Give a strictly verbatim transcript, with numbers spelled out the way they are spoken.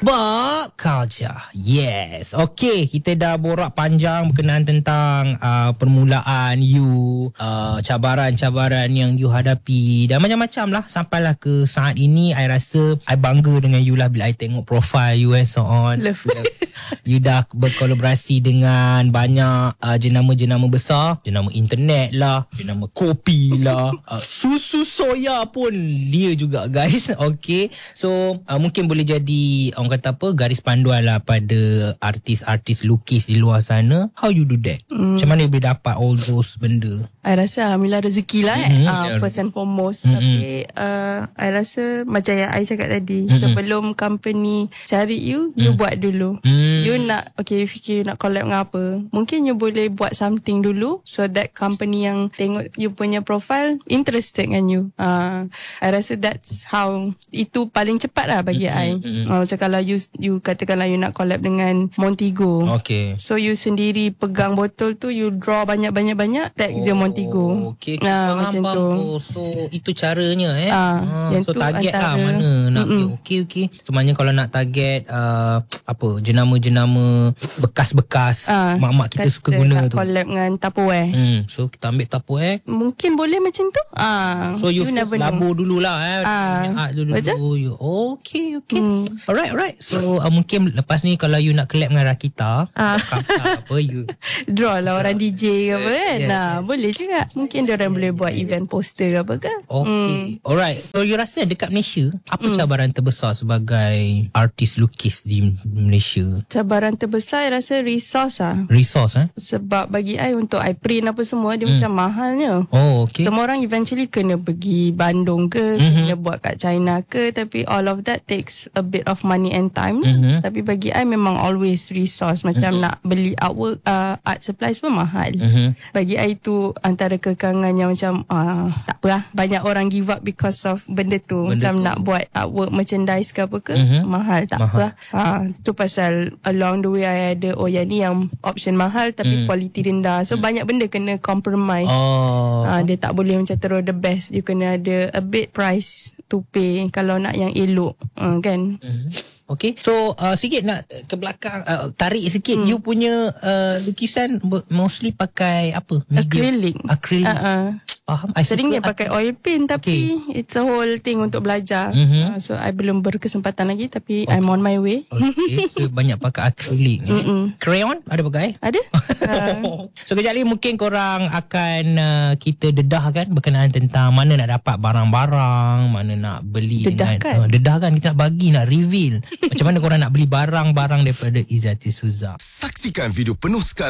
Pop culture. Yes. Okay, kita dah borak panjang berkenaan tentang uh, permulaan you, uh, cabaran-cabaran yang you hadapi dan macam-macam lah sampailah ke saat ini. I rasa I bangga dengan you lah bila I tengok profile you and so on. Love. You dah berkolaborasi dengan banyak uh, jenama-jenama besar, jenama internet lah, jenama kopi lah, uh, susu soya pun dia juga guys. Okay, so uh, mungkin boleh jadi orang kata apa, garis panduan lah pada artis-artis lukis di luar sana. How you do that? Mm. Macam mana you boleh dapat all those benda? I rasa Alhamdulillah rezeki lah eh. Mm-hmm. uh, First and foremost. mm-hmm. Tapi uh, I rasa macam yang I cakap tadi, mm-hmm. sebelum company cari you, you mm. buat dulu. mm. You nak, okay, you fikir you nak collab dengan apa, mungkin you boleh buat something dulu, so that company yang tengok you punya profile interested dengan you. uh, I rasa that's how, itu paling cepat lah bagi mm-hmm. I. mm-hmm. uh, Macam kalau you, you katakanlah you nak collab dengan Montego, okay, so you sendiri pegang botol tu, you draw banyak-banyak-banyak, tag je Montego. Okay, okay. Nah, macam tu. Oh, so itu caranya eh. Ah, ah, yang so tu target antara, lah mana nak. Okay, okay. So maknanya kalau nak target uh, apa, jenama-jenama bekas-bekas, ah, mak-mak kita suka guna tu. Collab dengan Tupperware. Hmm, so kita ambil Tupperware. Mungkin boleh macam tu. Ah, so you, you never labur dululah eh. Ah, art dulu. betul? You. Okay, okay. Hmm. Alright, alright. So uh, mungkin lepas ni kalau you nak collab dengan Rakita, ah. apa you draw lah orang D J ke apa kan. Yes, Nah, yes. boleh juga. Mungkin dia orang boleh buat event poster ke apa kan. Okay. Hmm. Alright. So you rasa dekat Malaysia, apa hmm. cabaran terbesar sebagai artis lukis di Malaysia? Cabaran terbesar I rasa resource lah. Resource eh? Sebab bagi I untuk I print apa semua, dia hmm. macam mahalnya. Oh, okay. Semua orang eventually kena pergi Bandung ke, mm-hmm. kena buat kat China ke, tapi all of that takes a bit of money and time. Mm-hmm. Tapi bagi I memang always resource. Macam mm-hmm. nak beli artwork, uh, art supplies pun mahal. Mm-hmm. Bagi I tu antara kekangan yang macam uh, tak apa lah. Banyak orang give up because of benda tu. Benda macam tu. Nak buat artwork, merchandise ke apa ke, mm-hmm. mahal. Tak mahal. apa lah. Uh, tu pasal along the way I ada, oh yang ni yang option mahal tapi mm. quality rendah. So mm. banyak benda kena compromise. Oh. Uh, dia tak boleh macam terus the best. You kena ada a bit price to pay kalau nak yang elok. Uh, kan? Mm-hmm. Okay. So uh, sikit nak ke belakang, uh, tarik sikit. Hmm. You punya uh, lukisan mostly pakai apa? Medium? Acrylic. Acrylic. Uh-uh. Faham. I Sering dia pakai oil paint, tapi okay. it's a whole thing untuk belajar. Mm-hmm. Uh, so I belum berkesempatan lagi, tapi okay. I'm on my way. Okay. So banyak pakai acrylic. eh? Crayon ada pakai? Ada. Uh. So kejap lagi mungkin korang akan uh, kita dedah kan berkenaan tentang mana nak dapat barang-barang, mana nak beli. Dedah dengan, kan? Uh, dedah kan, kita nak bagi, nak reveal. Macam mana korang nak beli barang-barang daripada Izzati Suza. Saksikan video penuh sekarang